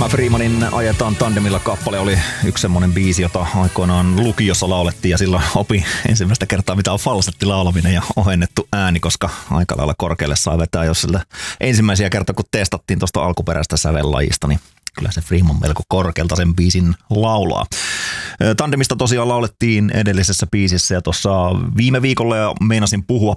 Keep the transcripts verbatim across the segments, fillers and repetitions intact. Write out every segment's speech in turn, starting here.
Freemanin Ajetaan tandemilla kappale oli yksi semmonen biisi, jota aikoinaan lukiossa laulettiin ja silloin opi ensimmäistä kertaa mitä on falsetti laulaminen ja ohennettu ääni, koska aika lailla korkealle saa vetää, jos sillä ensimmäisiä kertaa kun testattiin tuosta alkuperäistä sävellajista, niin kyllä se Freeman melko korkealta sen biisin laulaa. Tandemista tosiaan laulettiin edellisessä biisissä ja tuossa viime viikolla ja meinasin puhua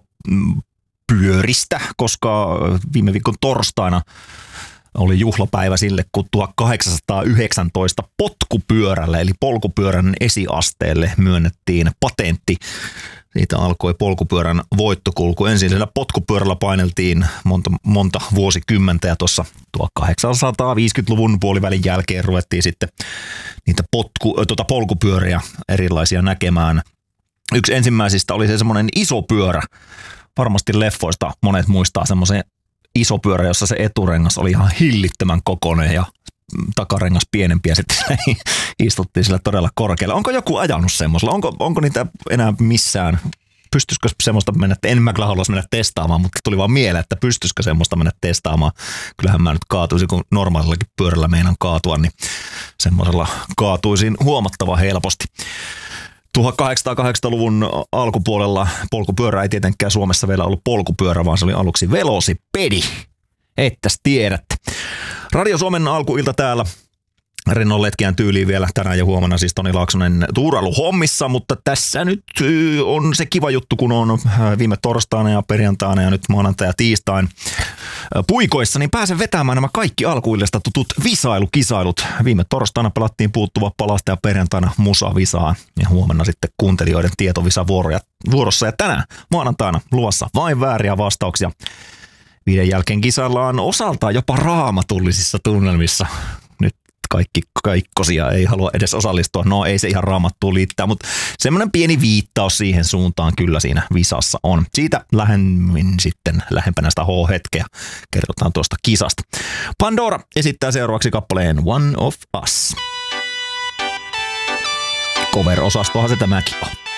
pyöristä, koska viime viikon torstaina oli juhlapäivä sille, kun tuhatkahdeksansataayhdeksäntoista potkupyörälle eli polkupyörän esiasteelle myönnettiin patentti. Siitä alkoi polkupyörän voittokulku. Ensin sillä potkupyörällä paineltiin monta, monta vuosikymmentä ja tuossa tuhatkahdeksansataaviisikymmentäluvun puolivälin jälkeen ruvettiin sitten niitä potku, tuota polkupyöriä erilaisia näkemään. Yksi ensimmäisistä oli se semmoinen iso pyörä. Varmasti leffoista monet muistaa semmoisen iso pyörä, jossa se eturengas oli ihan hillittömän kokoinen ja takarengas pienempi ja sitten istuttiin sillä todella korkealla. Onko joku ajanut semmoisella? Onko, onko niitä enää missään? Pystyisikö semmoista mennä, en mä kyllä haluaisi mennä testaamaan, mutta tuli vaan mieleen, että pystyisikö semmoista mennä testaamaan. Kyllähän mä nyt kaatuisin, kun normaalillakin pyörällä meinaan kaatua, niin semmoisella kaatuisin huomattavan helposti. tuhatkahdeksansataakahdeksankymmentäluvun alkupuolella polkupyörä ei tietenkään Suomessa vielä ollut polkupyörä, vaan se oli aluksi velosipedi. Ettäs tiedätte. Radio Suomen alkuilta täällä. Rennon letkeän tyyliin vielä tänään ja huomenna siis Toni Laaksonen tuurailuhommissa, mutta tässä nyt on se kiva juttu, kun on viime torstaina ja perjantaina ja nyt maanantai ja tiistain puikoissa, niin pääsen vetämään nämä kaikki alkuillesta tutut visailukisailut. Viime torstaina pelattiin puuttuva palasta ja perjantaina musavisaa ja huomenna sitten kuuntelijoiden tietovisa vuorossa ja tänään maanantaina luvassa vain vääriä vastauksia. Viiden jälkeen kisaillaan osaltaan jopa raamatullisissa tunnelmissa. Nyt kaikki kaikkosia ei halua edes osallistua. No ei se ihan raamattuun liittää, mutta semmoinen pieni viittaus siihen suuntaan kyllä siinä visassa on. Siitä lähemmin sitten lähempänä sitä H-hetkeä kerrotaan tuosta kisasta. Pandora esittää seuraavaksi kappaleen One of Us. Cover-osastohan se tämäkin on.